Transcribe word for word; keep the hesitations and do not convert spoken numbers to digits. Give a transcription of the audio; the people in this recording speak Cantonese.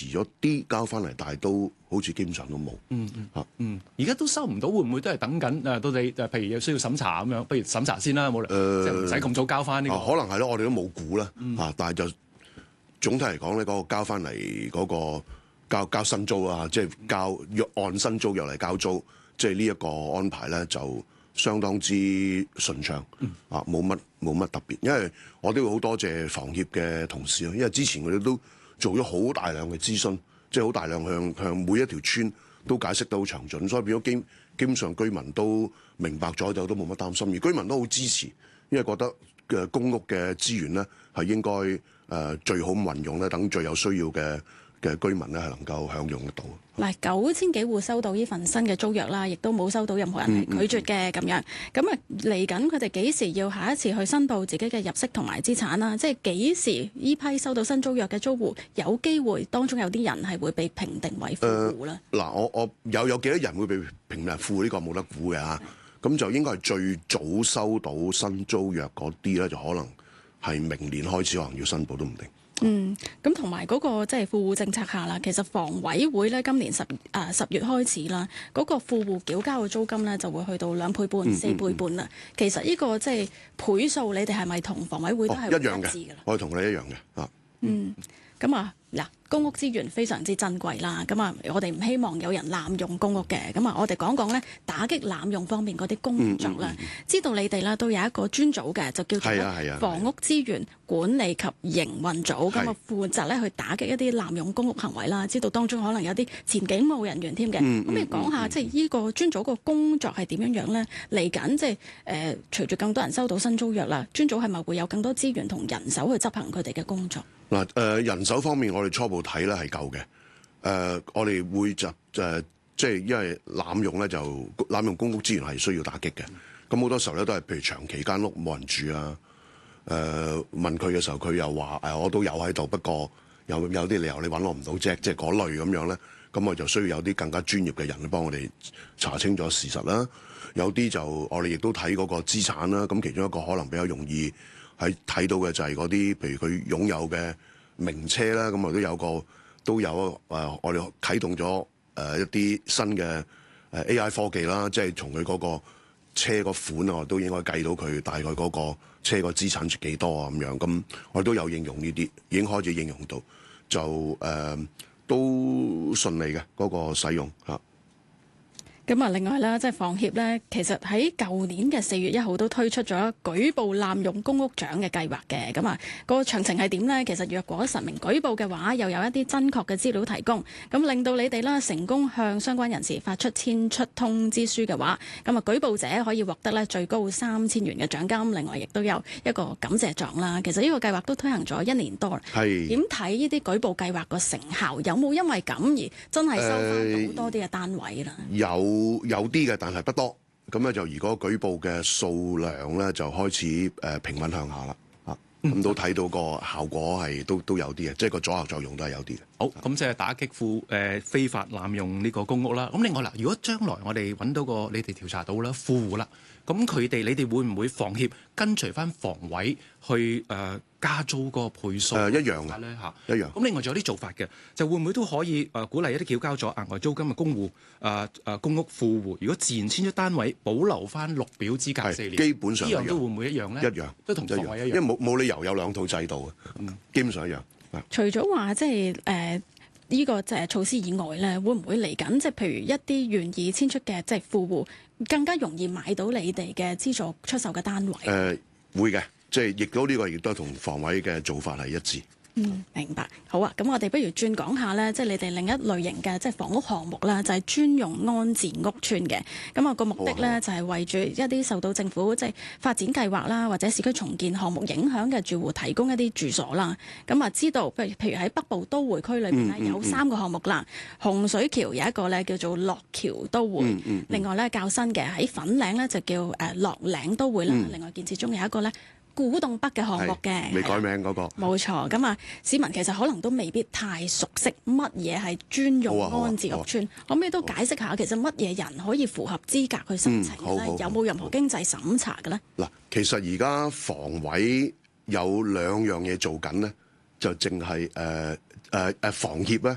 遲咗啲交翻嚟，但係都好似基本上都冇。 嗯嗯嚇嗯，而家都收唔到，會唔會都係等緊誒？到底誒，譬如有需要審查咁樣，不如審查先啦，冇理由即係唔使咁早交翻呢個。 啊、可能係咯，我哋都冇估啦嚇， 嗯、 但係就總體嚟講咧，嗰、嗰個交翻嚟嗰個交交新租啊，即係交約按新租約嚟交租，即係呢一個安排咧就相當之順暢， 嗯、 啊冇乜冇乜特別，因為我都要好多謝房協嘅同事咯，因為之前佢哋都做咗好大量嘅諮詢，即係好大量向向每一條村都解釋得好詳盡，所以變咗基基本上居民都明白咗，就都冇乜擔心，而居民都好支持，因為覺得嘅公屋嘅資源咧係應該誒、呃、最好咁運用咧，等最有需要嘅嘅居民咧係能夠享用得到。 嗱，九千幾戶收到呢份新嘅租約啦，亦都冇收到任何人係拒絕嘅咁樣。咁啊嚟緊佢哋幾時要下一次去申報自己嘅入息同埋資產啦？即係幾時呢批收到新租約嘅租戶有機會當中有啲人係會被評定為富戶咧？ 嗱、呃，我我有有幾多人會被評定為富戶呢個冇得估嘅嚇。咁就應該係最早收到新租約嗰啲咧，就可能係明年開始可能要申報都唔定。 嗯，咁同埋嗰個即係富戶政策下啦，其實房委會咧今年十誒十月開始啦，嗰、嗰個富戶繳交嘅租金咧就會去到兩倍半、嗯、四倍半啦。嗯嗯、其實呢個即係倍數，你哋係咪同房委會都係、哦、 一樣嘅？我係同你一樣嘅啊。 嗯，咁啊嗱。公屋資源非常之珍貴啦，咁啊，我哋唔希望有人濫用公屋嘅，咁啊，我哋講講咧打擊濫用方面嗰啲工作啦。嗯嗯嗯、知道你哋啦都有一個專組嘅，就叫做房屋資源管理及營運組，咁啊，啊負責咧去打擊一啲濫用公屋行為啦。知道當中可能有啲前警務人員添嘅，咁你講下即係呢個專組個工作係點樣樣咧？嚟緊即係誒，隨住更多人收到新租約啦，專組係咪會有更多資源同人手去執行佢哋嘅工作？ 嗱，誒人手方面，我哋初步睇咧係夠嘅。誒、呃，我哋會就誒、呃，即係因為濫用咧，就濫用公屋資源係需要打擊嘅。咁好多時候咧，都係譬如長期間屋冇人住啊。誒、呃，問佢嘅時候，佢又話誒、呃，我都有喺度，不過有有啲理由你揾我唔到啫，即係嗰類咁樣咧。咁我就需要有啲更加專業嘅人去幫我哋查清咗事實啦。有啲就我哋亦都睇嗰個資產啦。咁其中一個可能比較容易係睇到嘅就係嗰啲，譬如佢擁有嘅名車啦，咁啊都有個都有誒、呃，我哋啟動咗誒、呃、一啲新嘅誒 A I 科技啦，即係從佢嗰個車個款啊，我都應該計到佢大概嗰個車個資產幾多啊咁樣。咁我哋都有應用呢啲，已經開始應用到，就誒、呃、都順利嘅嗰、嗰個使用嚇。 咁啊，另外啦，即係房協咧，其實喺舊年嘅四月一號都推出咗舉報濫用公屋獎嘅計劃嘅。咁啊，個詳情係點呢？其實若果實名舉報嘅話，又有一啲真確嘅資料提供，咁令到你哋啦成功向相關人士發出遷出通知書嘅話，咁啊舉報者可以獲得咧最高三千元嘅獎金。另外亦都有一個感謝狀啦。其實呢個計劃都推行咗一年多，係點睇呢啲舉報計劃個成效？有冇因為咁而真係收翻到多啲嘅單位啦？ 呃、有。有啲嘅，但係不多。咁咧就如果舉報嘅數量咧就開始誒、呃、平穩向下啦。啊，咁、嗯、都睇到個效果係都都有啲嘅，即係個阻嚇作用都係有啲嘅。 好，咁即係打擊富誒、呃、非法濫用呢個公屋啦。咁另外嗱，如果將來我哋揾到個你哋調查到啦富戶啦，咁佢哋你哋會唔會房協跟隨翻房委去誒、呃、加租個倍數？誒、 呃、一樣嘅咧嚇， 一樣。 咁另外仲有啲做法嘅，就會唔會都可以誒、呃、鼓勵一啲繳交咗額外租金嘅公戶誒誒公屋富戶，如果自然遷咗單位，保留翻綠表資格四年， 基本上一樣呢樣都會唔會一樣咧？ 一樣都同房委一樣， 因為冇冇理由有兩套制度嘅，嗯、基本上一樣。 除咗話即係誒呢個即係措施以外咧，會唔會嚟緊即係譬如一啲願意遷出嘅即係富戶，更加容易買到你哋嘅資助出售嘅單位？誒、 呃、會嘅，即係亦都呢個亦都同房委嘅做法係一致。 嗯，明白。好啊，咁我哋不如轉講下咧，即係你哋另一類型嘅即係房屋項目啦，就係專用安置屋邨嘅。咁啊個目的咧就係為住一啲受到政府即係發展計劃啦，或者市區重建項目影響嘅住戶提供一啲住所啦。咁啊知道，譬如譬如喺北部都會區裏邊咧有三個項目啦，洪水橋有一個咧叫做樂橋都會， 嗯嗯、 另外咧較新嘅喺粉嶺咧就叫誒樂嶺都會啦，嗯、另外建設中有一個咧古洞北嘅項目嘅， 未改名嗰、那個， 冇錯。咁啊，市民其實可能都未必太熟悉乜嘢係專用安置屋邨，可唔可以都解釋下其實乜嘢人可以符合資格去申請咧？嗯、有冇任何經濟審查嘅咧？ 嗱，其實而家房委有兩樣嘢做緊咧，就淨係誒誒誒房協咧